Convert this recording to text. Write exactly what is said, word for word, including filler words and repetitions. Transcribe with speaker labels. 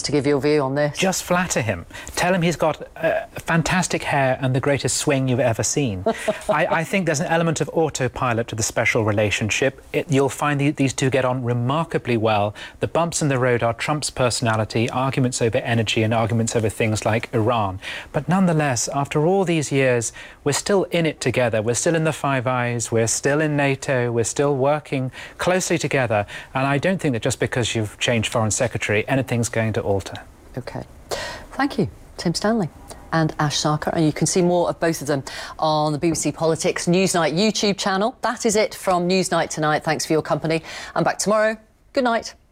Speaker 1: to give your view on this.
Speaker 2: Just flatter him. Tell him he's got uh, fantastic hair and the greatest swing you've ever seen. I, I think there's an element of autopilot to the special relationship. It, you'll find the, these two get on remarkably well. The bumps in the road are Trump's personality, arguments over energy and arguments over things like Iran. But nonetheless, after all these years, we're still in it together. We're still in the Five Eyes. We're still in NATO. We're still working closely together. And I don't think that just because you've changed Foreign Secretary, anything's going to alter.
Speaker 1: OK. Thank you, Tim Stanley and Ash Sarkar. And you can see more of both of them on the B B C Politics Newsnight YouTube channel. That is it from Newsnight tonight. Thanks for your company. I'm back tomorrow. Good night.